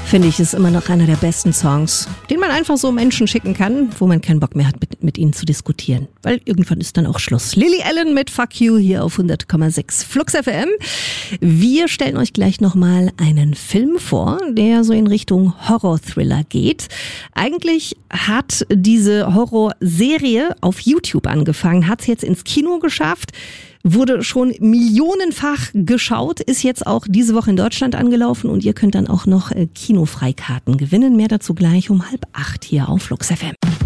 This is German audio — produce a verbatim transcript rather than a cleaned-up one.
Finde ich, ist immer noch einer der besten Songs, den man einfach so Menschen schicken kann, wo man keinen Bock mehr hat, mit, mit ihnen zu diskutieren. Weil irgendwann ist dann auch Schluss. Lily Allen mit Fuck You hier auf hundert Komma sechs Flux F M. Wir stellen euch gleich nochmal einen Film vor, der so in Richtung Horror-Thriller geht. Eigentlich hat diese Horrorserie auf YouTube angefangen, hat es jetzt ins Kino geschafft, wurde schon millionenfach geschaut, ist jetzt auch diese Woche in Deutschland angelaufen und ihr könnt dann auch noch Kinofreikarten gewinnen. Mehr dazu gleich um halb acht hier auf Flux F M.